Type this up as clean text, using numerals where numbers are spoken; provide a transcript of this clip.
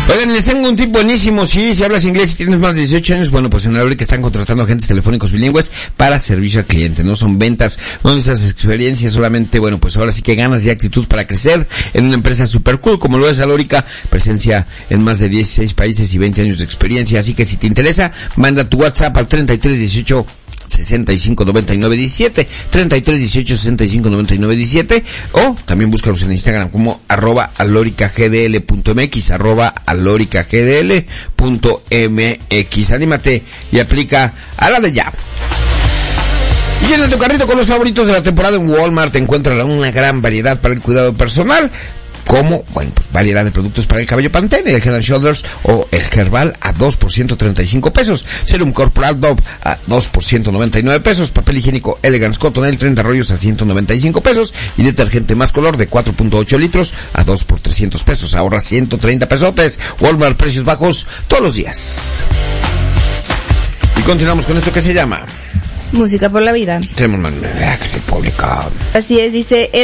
Oigan, les tengo un tip buenísimo. Sí, si hablas inglés y tienes más de 18 años, bueno, pues en la que están contratando agentes telefónicos bilingües para servicio al cliente. No son ventas, no necesitas experiencia, solamente, bueno, pues ahora sí que ganas y actitud para crecer en una empresa super cool como lo es Alórica, presencia en más de 16 países y 20 años de experiencia. Así que si te interesa, manda tu WhatsApp al 3318 659917, 3318659917, o también búscalos en Instagram como @aloricagdl.mx, @aloricagdl.mx. Anímate y aplica a la de ya. Y llena tu carrito con los favoritos de la temporada en Walmart. Encuentra una gran variedad para el cuidado personal, como, bueno, pues variedad de productos para el cabello Pantene, el Head and Shoulders o el Herbal a 2 por 135 pesos, Serum Corporal Dove a 2 por 199 pesos, papel higiénico Elegance Cottonelle 30 rollos a 195 pesos y detergente Más Color de 4.8 litros a 2 por 300 pesos. Ahorra 130 pesotes. Walmart, precios bajos todos los días. Y continuamos con esto que se llama Música por la vida. Tenemos una reacción pública. Así es, dice...